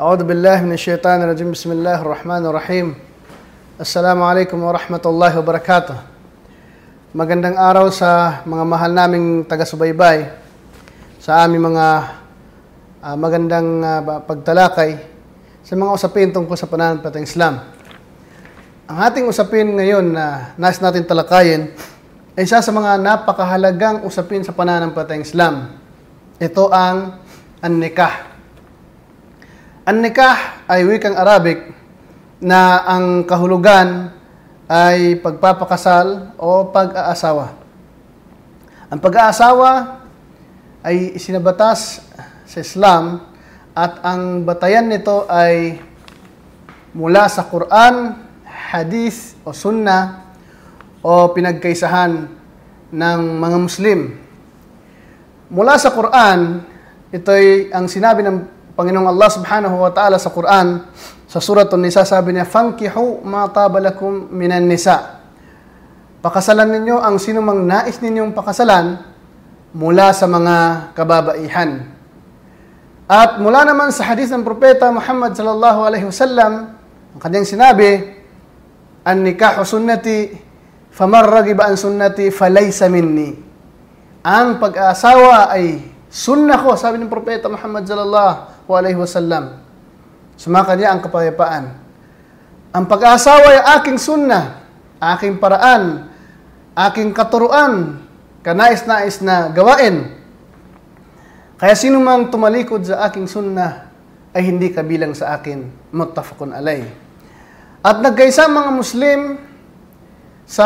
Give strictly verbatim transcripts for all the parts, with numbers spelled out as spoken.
A'udhu billahi minash shaitanir rajim. Bismillahir rahmanir rahim. Assalamualaikum warahmatullahi wabarakatuh. Magandang araw sa mga mahal naming taga-subaybay sa aming mga uh, magandang uh, pagtalakay sa mga usapin tungkol sa pananampalatayang Islam. Ang ating usapin ngayon na nais natin talakayin ay isa sa mga napakahalagang usapin sa pananampalatayang Islam. Ito ang an-nikah. An-nikah ay wikang Arabic na ang kahulugan ay pagpapakasal o pag-aasawa. Ang pag-aasawa ay isinabatas sa Islam at ang batayan nito ay mula sa Quran, Hadith o Sunnah o pinagkaisahan ng mga Muslim. Mula sa Quran, ito'y ang sinabi ng Panginoong Allah subhanahu wa ta'ala sa Quran, sa Suratun Nisa, sabi niya, "Fankihu ma taba lakum minan nisa." Pakasalan ninyo ang sinumang nais ninyong pakasalan mula sa mga kababaihan. At mula naman sa hadith ng Propeta Muhammad sallallahu alaihi wasallam, ang kanyang sinabi, "An-nikahu sunnati, faman ragiba an sunnati falaysa minni." Ang pag-aasawa ay sunnah ko, sabi ng Propeta Muhammad sallallahu alaihi wasallam. Sumaka niya ang kapayapaan. Ang pag-aasawa ay aking sunnah, aking paraan, aking katuruan, kanais-nais na gawain. Kaya sino mang tumalikod sa aking sunnah ay hindi kabilang sa akin. Muttafaqun alay. At nagkaisa mga Muslim sa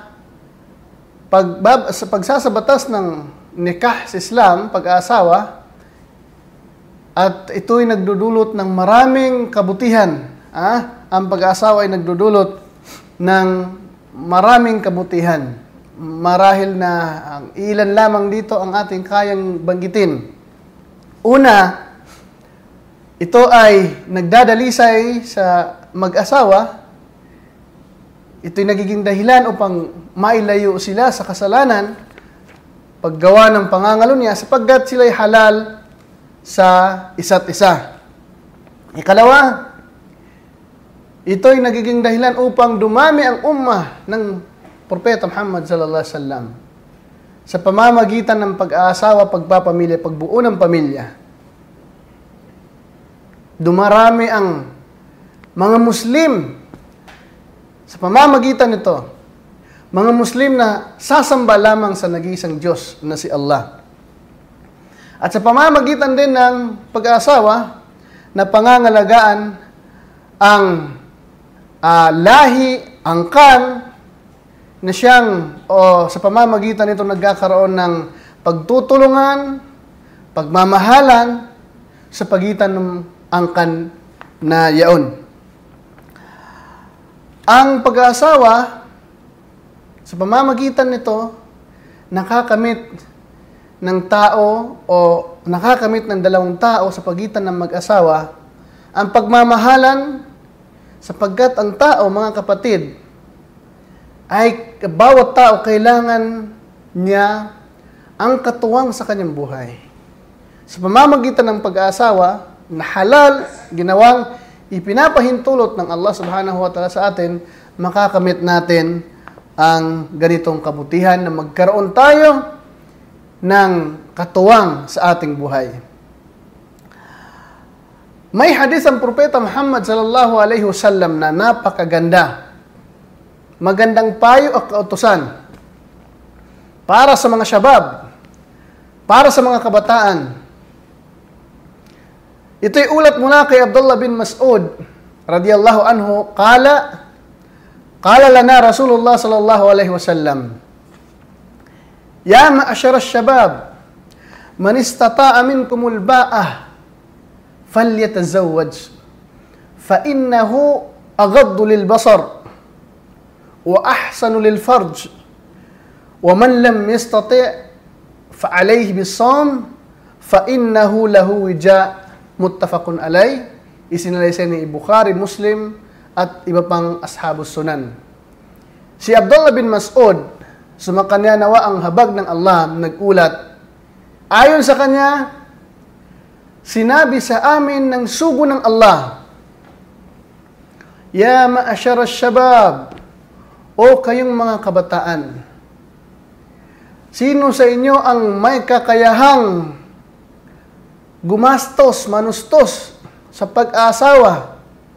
pagbab sa pagsasabatas ng nikah sa Islam, pag-aasawa, at ito'y nagdudulot ng maraming kabutihan. Ah? Ang pag-aasawa ay nagdudulot ng maraming kabutihan. Marahil na ang ilan lamang dito ang ating kayang banggitin. Una, ito ay nagdadalisay sa mag-asawa. Ito'y nagiging dahilan upang mailayo sila sa kasalanan, paggawa ng pangangalo niya, sapagkat sila'y halal sa isa't isa. Ikalawa, ito'y nagiging dahilan upang dumami ang ummah ng Propeta Muhammad sallallahu alaihi wasallam sa pamamagitan ng pag-aasawa, pagpapamilya, pagbuo ng pamilya. Dumarami ang mga Muslim sa pamamagitan nito, mga Muslim na sasamba lamang sa nag-iisang Diyos na si Allah. At sa pamamagitan din ng pag-aasawa na pangangalagaan ang uh, lahi, angkan, na siyang, o sa pamamagitan nito nagkakaroon ng pagtutulungan, pagmamahalan sa pagitan ng angkan na yaon. Ang pag-aasawa, sa pamamagitan nito, nakakamit ng tao o nakakamit ng dalawang tao sa pagitan ng mag-asawa ang pagmamahalan, sapagkat ang tao, mga kapatid, ay bawat tao kailangan niya ang katuwang sa kanyang buhay. Sa pamamagitan ng pag-aasawa na halal, ginawang ipinapahintulot ng Allah subhanahu wa ta'ala sa atin, makakamit natin ang ganitong kabutihan na magkaroon tayo ng katuwang sa ating buhay. May hadith ang Propeta Muhammad sallallahu alaihi wasallam na napakaganda. Magandang payo at kautusan para sa mga syabab, para sa mga kabataan. Ito'y ulat mula kay Abdullah bin Mas'ud radiyallahu anhu, qala qala lana Rasulullah sallallahu alaihi wasallam, "Ya ma'asyara asy-syabab, man istata'a minkumul ba'ah falyatazawwaj, fa innahu aghaddu lil basar wa ahsanu lil farj, wa man lam yastati' fa alayhi bis-shawm fa innahu lahu wija." Muttafaqun alay. Isinalaysay ni Bukhari, Muslim at iba pang ashabus sunan. Si Abdullah bin Mas'ud, sumakanya nawa ang habag ng Allah, nagulat. Ayon sa kanya, sinabi sa amin ng sugo ng Allah, Ya ma'asyara syabab, o kayong mga kabataan, sino sa inyo ang may kakayahang gumastos, manustos sa pag-aasawa?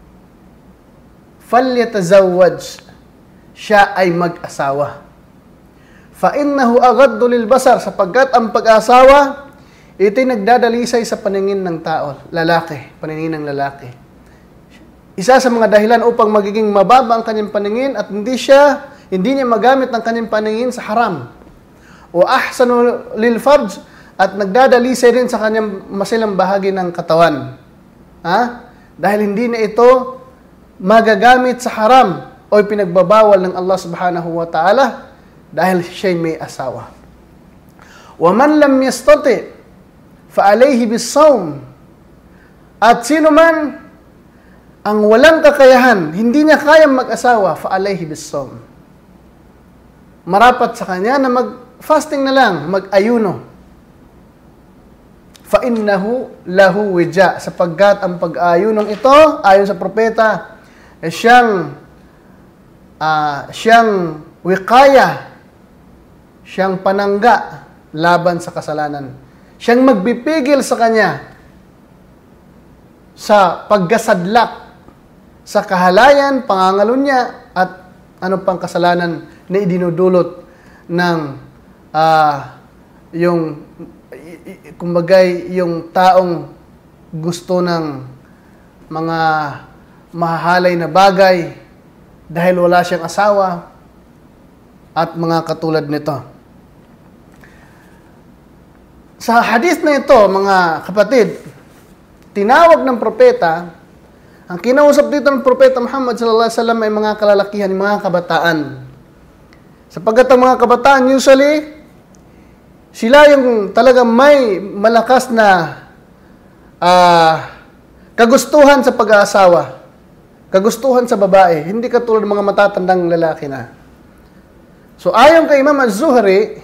Falyatazawwaj, siya ay mag-asawa. Fa innahu aghaddu lil basar, sapagkat ang pag-aasawa ito'y nagdadalisay sa paningin ng tao, lalaki, paningin ng lalaki. Isa sa mga dahilan upang magiging mababa ang kanyang paningin at hindi siya, hindi niya magamit ang kanyang paningin sa haram. O ahsanu lil farj, at nagdadalisay rin sa kanyang masilang bahagi ng katawan. Ha? Dahil hindi na ito magagamit sa haram o pinagbabawal ng Allah subhanahu wa ta'ala dahil siya'y may asawa. Wa man lam yastati fa alayhi bis-sawm, at sino man ang walang kakayahan, hindi niya kayang mag-asawa, fa alayhi bis-sawm, marapat sa kanya na mag-fasting na lang, mag-ayuno. Fa innahu lahu wija, sapagkat ang pag-ayunong ito, ayon sa propeta, ay siyang uh, siyang wikaya, siyang panangga laban sa kasalanan. Siyang magbipigil sa kanya sa paggasadlak sa kahalayan, pangangalun niya, at ano pang kasalanan na idinudulot ng uh, yung kumbagay yung taong gusto ng mga mahahalay na bagay dahil wala siyang asawa at mga katulad nito. Sa hadith na ito, mga kapatid, tinawag ng propeta, ang kinausap dito ng propeta Muhammad sallallahu alaihi wasallam ay mga kalalakihan, mga kabataan. Sapagkat ang mga kabataan usually, sila yung talagang may malakas na uh, kagustuhan sa pag-aasawa, kagustuhan sa babae, hindi katulad ng mga matatandang lalaki na. So ayon kay Imam Az-Zuhri,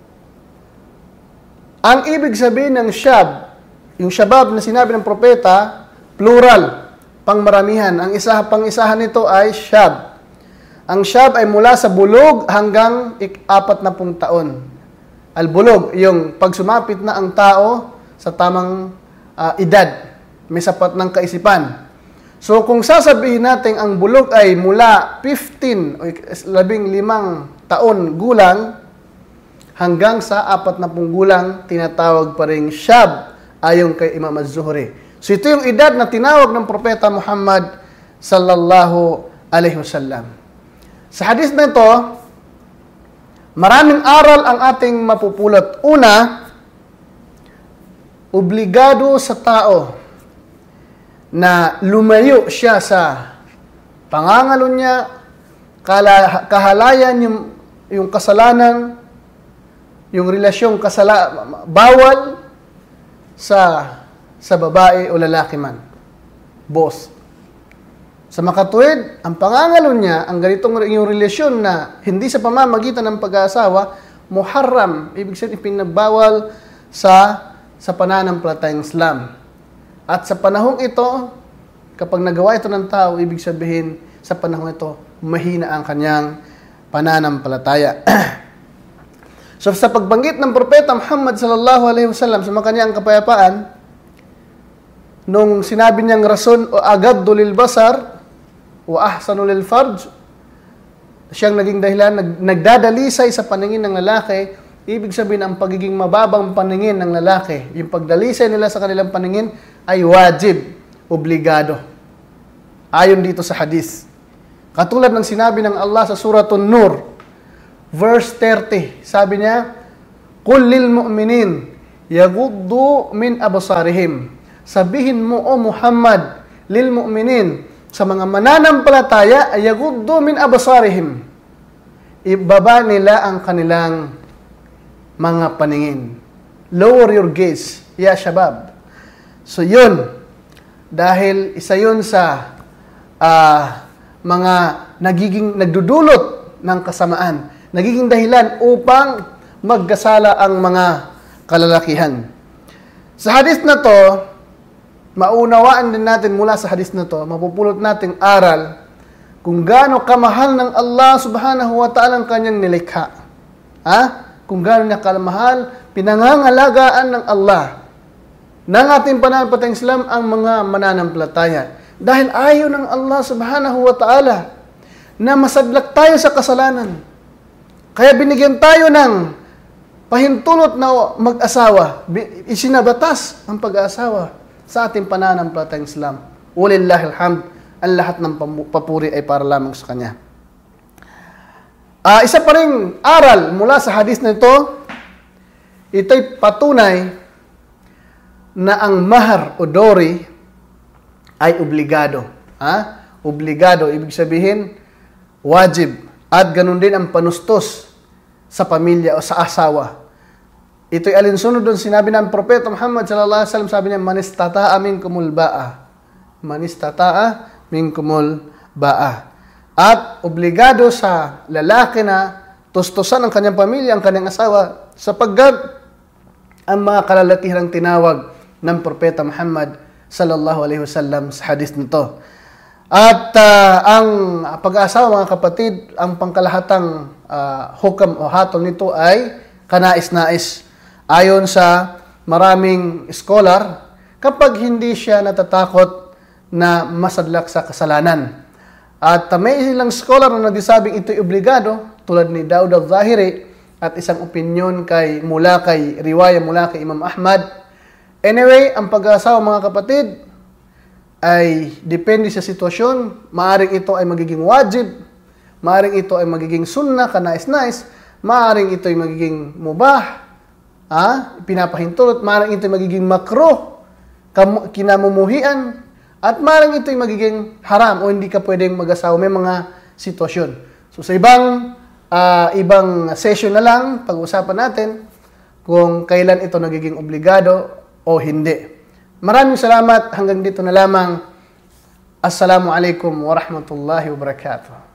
ang ibig sabihin ng syab, yung syabab na sinabi ng propeta, plural, pangmaramihan. Ang isa, pang-isahan nito ay syab. Ang syab ay mula sa bulog hanggang apat na pung taon. Al-bulog, yung pag sumapit na ang tao sa tamang uh, edad, may sapat ng kaisipan. So kung sasabihin natin ang bulog ay mula fifteen o labing limang taon gulang hanggang sa apat na pung gulang, tinatawag pa rin syab ayon kay Imam Az-Zuhri. So ito yung edad na tinawag ng propeta Muhammad sallallahu alaihi wasallam. Sa hadith na ito, maraming aral ang ating mapupulot. Una, obligado sa tao na lumayo siya sa pangangalo niya, kahalayan, yung, yung kasalanan, yung relasyong kasala, bawal sa sa babae o lalaki man. Boss. Sa makatuwid, ang pangangalo niya, ang ganitong yung relasyon na hindi sa pamamagitan ng pag-aasawa, muharram, ibig sabihin pinagbawal sa sa pananampalatayang Islam. At sa panahong ito, kapag nagawa ito ng tao, ibig sabihin sa panahong ito, mahina ang kanyang pananampalataya. So sa pagbanggit ng propeta Muhammad sallallahu alaihi wasallam sa mga kanyang kapayapaan, nung sinabi niyang rason o aghaddu lil basar wa ahsanu lil farj, siyang naging dahilan, nag, nagdadalisay sa paningin ng lalaki, ibig sabihin ang pagiging mababang paningin ng lalaki, yung pagdalisay nila sa kanilang paningin ay wajib, obligado. Ayon dito sa hadith. Katulad ng sinabi ng Allah sa Suratun Nur, verse thirty, sabi niya, Qul lil mu'minin yaghuddu min absarihim. Sabihin mo, O Muhammad, lil mu'minin, sa mga mananampalataya, ay yaghuddu min absarihim. Ibaba nila ang kanilang mga paningin. Lower your gaze, ya shabab. So yun, dahil isa yun sa uh, mga nagiging nagdudulot ng kasamaan, nagiging dahilan upang magkasala ang mga kalalakihan. Sa hadith na to, maunawaan din natin mula sa hadis na to, mapupulot nating aral kung gaano kamahal ng Allah subhanahu wa ta'ala ang kanyang nilikha. Ha? Kung gaano niya kamahal, pinangangalagaan ng Allah ng ating pananampalatayang Islam ang mga mananampalataya. Dahil ayaw ng Allah subhanahu wa ta'ala na masadlak tayo sa kasalanan. Kaya binigyan tayo ng pahintulot na mag-asawa. Isinabatas ang pag-aasawa sa ating pananampalatayang Islam. Walillahil hamd, ang lahat ng papuri ay para lamang sa Kanya. Uh, isa pa ring aral mula sa hadis na ito, ito'y patunay na ang mahar o dowry ay obligado. Ha? Obligado, ibig sabihin, wajib. At ganun din ang panustos sa pamilya o sa asawa. Ito'y alinsunod doon sinabi ng Propeta Muhammad sallallahu alaihi wasallam, sabi niya, man istata'a minkumul ba'a. Man istata'a minkumul ba'a. At obligado sa lalaki na tustusan ang kanyang pamilya, ang kanyang asawa, sapagkat ang mga kalalakihang tinawag ng Propeta Muhammad sallallahu alaihi wasallam sa hadis nito. At uh, ang pag-aasawa, mga kapatid, ang pangkalahatang uh, hukam o hatol nito ay kanais-nais. Ayon sa maraming scholar, kapag hindi siya natatakot na masadlak sa kasalanan. At uh, may ilang scholar na nagsasabing ito'y obligado, tulad ni Daud al-Zahiri, at isang opinyon kay, mula kay, riwaya mula kay Imam Ahmad. Anyway, ang pag-aasawa, mga kapatid, ay depende sa sitwasyon. Maaring ito ay magiging wajib, maaring ito ay magiging sunnah, kanais-nais, maaring ito ay magiging mubah, ah, pinapahintulot, maaring ito ay magiging makruh, kinamumuhian, at maaring ito ay magiging haram o hindi ka pwedeng mag-asawa. May mga sitwasyon. So sa ibang uh, ibang session na lang, pag-usapan natin kung kailan ito nagiging obligado o hindi. Maraming salamat. Hanggang dito na lamang. Assalamualaikum warahmatullahi wabarakatuh.